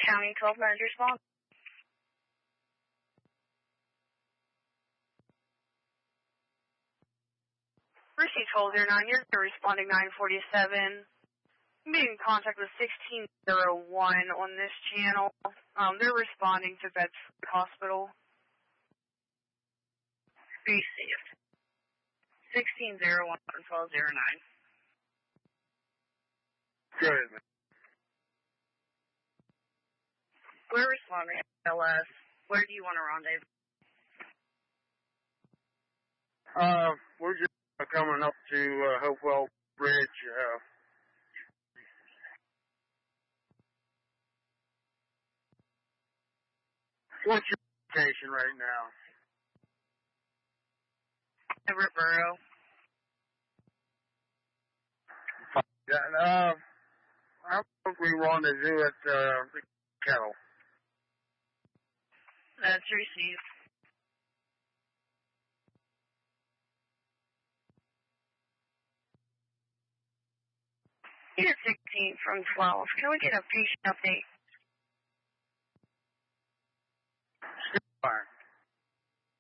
County 12 minutes response. Receive 1209, you're responding 947. I'm being in contact with 1601 on this channel. They're responding to Bedford Hospital. Received. 1601 and 1209. Good. We're responding to LS. Where do you want to rendezvous? We're just coming up to Hopewell Bridge. What's your location right now? Everett Borough. Yeah, I think we rendezvous at the Kettle. That's received. Unit 16 from 12. Can we get a patient update?